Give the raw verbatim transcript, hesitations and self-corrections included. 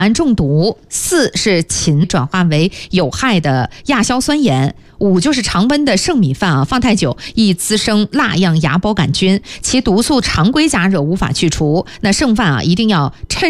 氨中毒，四是禽转化为有害的亚硝酸盐，五就是常温的剩米饭啊放太久易滋生蜡样芽孢杆菌，其毒素常规加热无法去除。那剩饭啊一定要趁